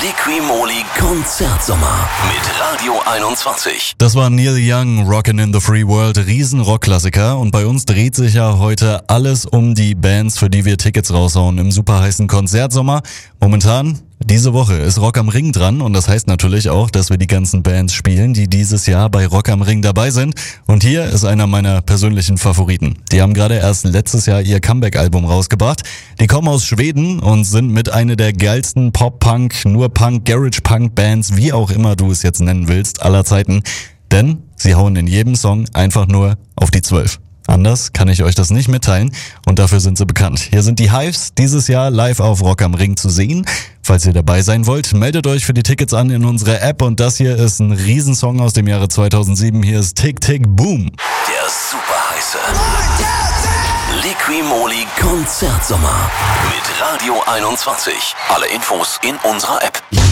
Liqui-Moly Konzertsommer mit Radio 21. Das war Neil Young, Rockin' in the Free World, Riesen-Rockklassiker. Und bei uns dreht sich ja heute alles um die Bands, für die wir Tickets raushauen im superheißen Konzertsommer. Momentan, diese Woche, ist Rock am Ring dran und das heißt natürlich auch, dass wir die ganzen Bands spielen, die dieses Jahr bei Rock am Ring dabei sind. Und hier ist einer meiner persönlichen Favoriten. Die haben gerade erst letztes Jahr ihr Comeback-Album rausgebracht. Die kommen aus Schweden und sind mit einer der geilsten Pop-Punk, nur Punk, Garage-Punk-Bands, wie auch immer du es jetzt nennen willst, aller Zeiten. Denn sie hauen in jedem Song einfach nur auf die 12. Anders kann ich euch das nicht mitteilen und dafür sind sie bekannt. Hier sind die Hives, dieses Jahr live auf Rock am Ring zu sehen. Falls ihr dabei sein wollt, meldet euch für die Tickets an in unserer App und das hier ist ein Riesensong aus dem Jahre 2007. Hier ist Tick Tick Boom. Der superheiße Liqui-Moly Konzertsommer mit Radio 21. Alle Infos in unserer App.